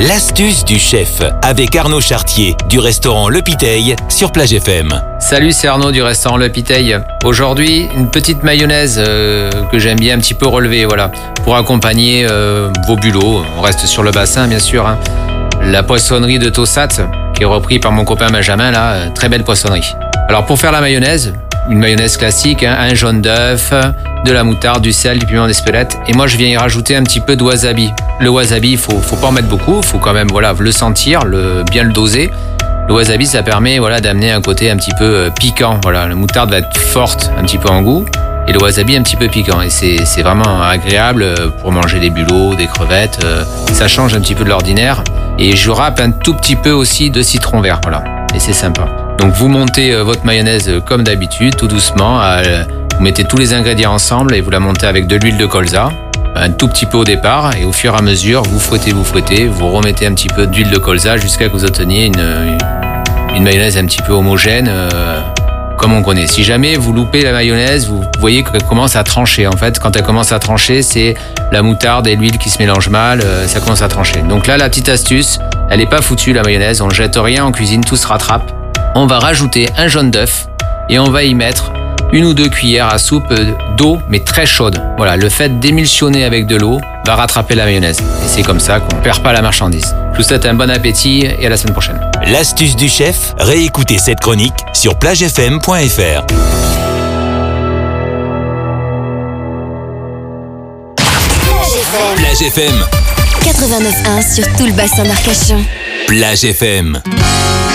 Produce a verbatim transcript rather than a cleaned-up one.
L'astuce du chef avec Arnaud Chartier du restaurant Le Piteil sur Plage F M. Salut, c'est Arnaud du restaurant Le Piteil. Aujourd'hui, une petite mayonnaise euh, que j'aime bien un petit peu relever, voilà, pour accompagner euh, vos bulots. On reste sur le bassin, bien sûr. Hein. La poissonnerie de Tossat, qui est repris par mon copain Benjamin, là, euh, très belle poissonnerie. Alors pour faire la mayonnaise, une mayonnaise classique, hein, un jaune d'œuf, de la moutarde, du sel, du piment d'Espelette. Et moi, je viens y rajouter un petit peu de wasabi. Le wasabi, il faut, faut pas en mettre beaucoup, il faut quand même voilà, le sentir, le, bien le doser. Le wasabi, ça permet voilà, d'amener un côté un petit peu piquant. Voilà, la moutarde va être forte un petit peu en goût et le wasabi un petit peu piquant. Et c'est, c'est vraiment agréable pour manger des bulots, des crevettes. Ça change un petit peu de l'ordinaire. Et je râpe un tout petit peu aussi de citron vert. Voilà, et c'est sympa. Donc vous montez votre mayonnaise comme d'habitude, tout doucement. Vous mettez tous les ingrédients ensemble et vous la montez avec de l'huile de colza. Un tout petit peu au départ et au fur et à mesure, vous fouettez, vous fouettez, vous remettez un petit peu d'huile de colza jusqu'à que vous obteniez une, une mayonnaise un petit peu homogène, euh, comme on connaît. Si jamais vous loupez la mayonnaise, vous voyez qu'elle commence à trancher. En fait, quand elle commence à trancher, c'est la moutarde et l'huile qui se mélangent mal, euh, ça commence à trancher. Donc là, la petite astuce, elle n'est pas foutue la mayonnaise, on ne jette rien en cuisine, tout se rattrape. On va rajouter un jaune d'œuf et on va y mettre une ou deux cuillères à soupe d'eau, mais très chaude. Voilà, le fait d'émulsionner avec de l'eau va rattraper la mayonnaise. Et c'est comme ça qu'on ne perd pas la marchandise. Je vous souhaite un bon appétit et à la semaine prochaine. L'astuce du chef, réécoutez cette chronique sur plage f m point f r. Plage F M quatre-vingt-neuf virgule un sur tout le bassin d'Arcachon. Plage F M.